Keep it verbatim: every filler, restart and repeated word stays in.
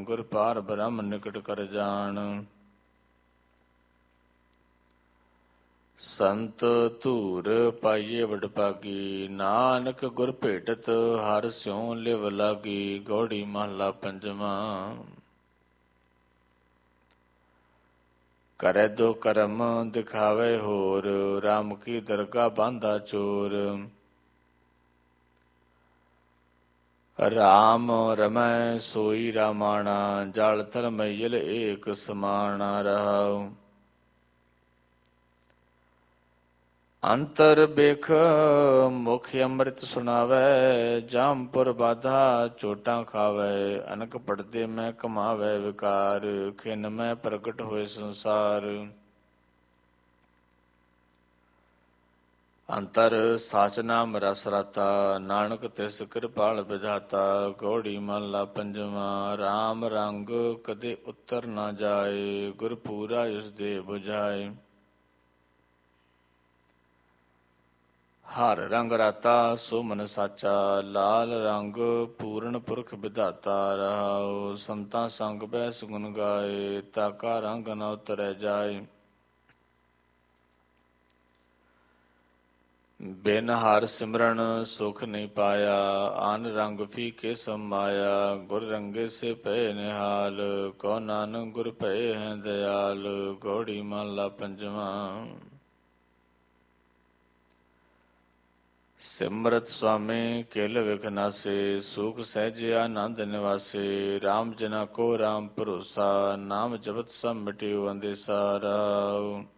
ਗੁਰ ਪਾਰ ਬ੍ਰਹਮ ਨਿਕਟ ਕਰ ਜਾਣ। ਸੰਤ ਧੂਰ ਪਾਈਏ ਵਡਭਾਗੀ, ਨਾਨਕ ਗੁਰ ਭੇਟਤ ਹਰਿ ਸਿਉ ਲਿਵ ਲਾਗੀ। ਗੌੜੀ ਮਹਲਾ ਪੰਜਵਾਂ। ਕਰੇ ਦੋ ਕਰਮ ਦਿਖਾਵੇ ਹੋਰ, ਰਾਮ ਕੀ ਦਰਗਾਹ ਬਾਂਧਾ ਚੋਰ। ਰਾਮ ਰਮੈ ਸੋਈ ਰਾਮਾਣਾ, ਜਲ ਥਲ ਮਈਲ ਏਕ ਸਮਾਣਾ। ਰਹਾਉ ਅੰਤਰ ਬਿਖ ਮੁਖ ਅੰਮ੍ਰਿਤ ਸੁਣਾਵੈ, ਜਾਮਪੁਰ ਬਾਧਾ ਚੋਟਾਂ ਖਾਵੈ। ਅਨਕ ਪੜਦੇ ਮੈਂ ਕਮਾਵੈ ਵਿਕਾਰ, ਖਿਨ ਮੈਂ ਪ੍ਰਗਟ ਹੋਏ ਸੰਸਾਰ। ਅੰਤਰ ਸਾਚ ਨਾਮ ਰਸ ਰਤਾ, ਨਾਨਕ ਤਿਸ ਕਿਰਪਾਲ ਵਿਧਾਤਾ। ਗੌੜੀ ਮਹਲਾ ਪੰਜਵਾਂ। ਰਾਮ ਰੰਗ ਕਦੇ ਉਤਰ ਨਾ ਜਾਏ, ਗੁਰ ਪੂਰਾ ਉਸ ਦੇ ਬੁਝਾਏ। ਹਰ ਰੰਗ ਰਾਤਾ ਸੋ ਮਨ ਸਾਚਾ, ਲਾਲ ਰੰਗ ਪੂਰਨ ਪੁਰਖ ਵਿਧਾਤਾ। ਰਹਾਉ ਸੰਤਾਂ ਸੰਗ ਬਹਿ ਸੁਗਨ ਗਾਏ, ਤਾਕਾ ਰੰਗ ਨ ਉਤਰੈ ਜਾਏ। ਬਿਨ ਹਰ ਸਿਮਰਨ ਸੁਖ ਨਹੀਂ ਪਾਇਆ, ਆਨ ਰੰਗ ਫੀਕੇ ਸਮਾਇਆ। ਗੁਰ ਰੰਗੇ ਸੇ ਪਏ ਨਿਹਾਲ, ਕਉ ਨਾਨਕ ਗੁਰ ਪਏ ਹੈ ਦਇਆਲ। ਗੌੜੀ ਮਹਲਾ ਪੰਜਵਾਂ। ਸਿਮਰਤ ਸੁਆਮੀ ਕਿਲ ਵਿਖ ਨਾਸੇ, ਸੂਖ ਸਹਿਜੇ ਆਨੰਦ ਨਿਵਾਸੇ। ਰਾਮ ਜਿਨਾ ਕੋ ਰਾਮ ਭਰੋਸਾ, ਨਾਮ ਜਪਤ ਸਭ ਮਿਟਿਓ ਅੰਦੇਸਾ। ਰਹਾਉ